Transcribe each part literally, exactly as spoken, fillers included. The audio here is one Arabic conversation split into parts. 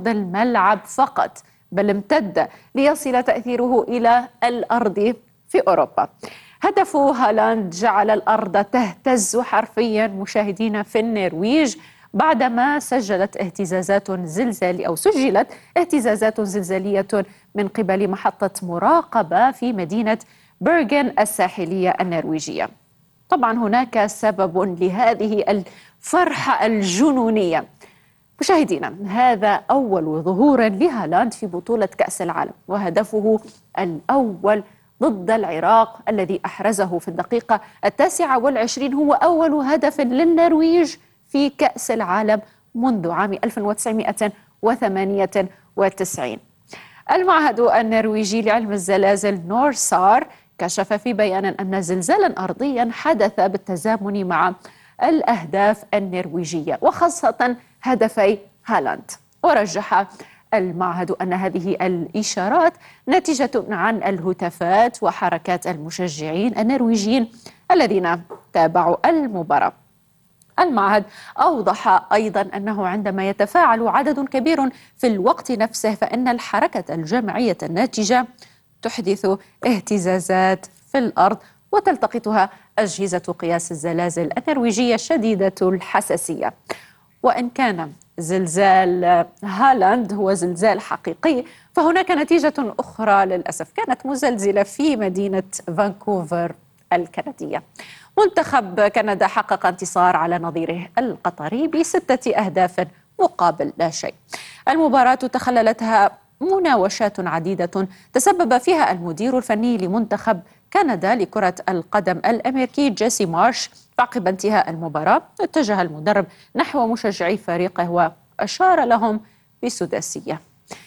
أرض الملعب فقط، بل امتد ليصل تأثيره إلى الأرض في أوروبا. هدف هالاند جعل الأرض تهتز حرفيا مشاهدينا في النرويج بعدما سجلت اهتزازات زلزالية أو سجلت اهتزازات زلزالية من قبل محطة مراقبة في مدينة بيرغن الساحلية النرويجية. طبعا هناك سبب لهذه الفرحة الجنونية. مشاهدينا، هذا أول ظهور لهالاند في بطولة كأس العالم، وهدفه الأول ضد العراق الذي أحرزه في الدقيقة التاسعة والعشرين هو أول هدف للنرويج في كأس العالم منذ عام ألف وتسعمائة وثمانية وتسعين. المعهد النرويجي لعلم الزلازل نورسار كشف في بيان أن زلزالا أرضيا حدث بالتزامن مع الأهداف النرويجية وخاصة هدفي هالاند. ورجح المعهد أن هذه الإشارات ناتجة عن الهتافات وحركات المشجعين النرويجيين الذين تابعوا المباراة. المعهد أوضح أيضا أنه عندما يتفاعل عدد كبير في الوقت نفسه فإن الحركة الجماعية الناتجة تحدث اهتزازات في الأرض وتلتقطها أجهزة قياس الزلازل النرويجية شديدة الحساسية. وإن كان زلزال هالاند هو زلزال حقيقي، فهناك نتيجة أخرى للأسف كانت مزلزلة في مدينة فانكوفر الكندية. منتخب كندا حقق انتصار على نظيره القطري بستة أهداف مقابل لا شيء. المباراة تخللتها مناوشات عديدة تسبب فيها المدير الفني لمنتخب كندا لكرة القدم الأمريكي جيسي مارش. عقب انتهاء المباراة اتجه المدرب نحو مشجعي فريقه وأشار لهم بسداسية.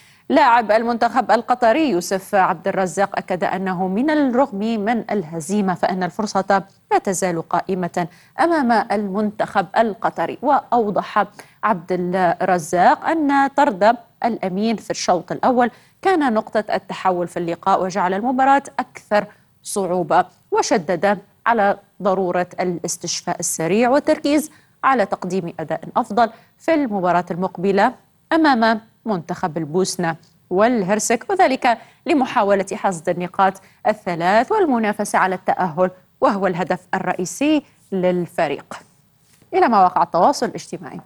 لاعب المنتخب القطري يوسف عبد الرزاق أكد أنه من الرغم من الهزيمة فإن الفرصة لا تزال قائمة أمام المنتخب القطري. وأوضح عبد الرزاق أن طرد الأمين في الشوط الأول كان نقطة التحول في اللقاء وجعل المباراة أكثر صعوبة، وشدد على ضرورة الاستشفاء السريع والتركيز على تقديم أداء أفضل في المباراة المقبلة أمام منتخب البوسنة والهرسك، وذلك لمحاولة حصد النقاط الثلاث والمنافسة على التأهل وهو الهدف الرئيسي للفريق. إلى مواقع التواصل الاجتماعي.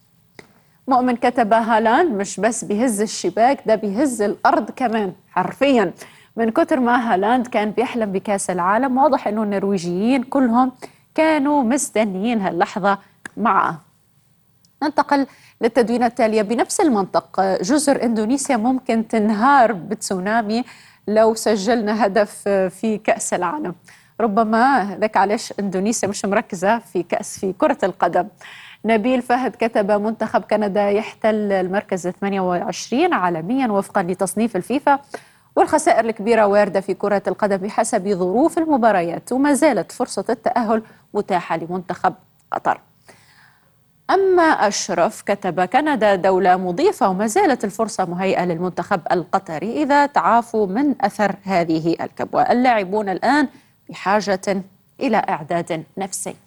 مؤمن كتب هالاند مش بس بيهز الشباك، ده بيهز الأرض كمان حرفيا. من كتر ما هالاند كان بيحلم بكأس العالم، واضح أنه النرويجيين كلهم كانوا مستنيين هاللحظة معه. ننتقل للتدوينة التالية. بنفس المنطق، جزر إندونيسيا ممكن تنهار بتسونامي لو سجلنا هدف في كأس العالم. ربما ذاك علاش إندونيسيا مش مركزة في كأس في كرة القدم. نبيل فهد كتب منتخب كندا يحتل المركز ثمانية وعشرين عالميا وفقا لتصنيف الفيفا، والخسائر الكبيرة واردة في كرة القدم بحسب ظروف المباريات، وما زالت فرصة التأهل متاحة لمنتخب قطر. أما أشرف كتب كندا دولة مضيفة وما زالت الفرصة مهيئة للمنتخب القطري إذا تعافوا من أثر هذه الكبوة. اللاعبون الآن بحاجة إلى إعداد نفسي.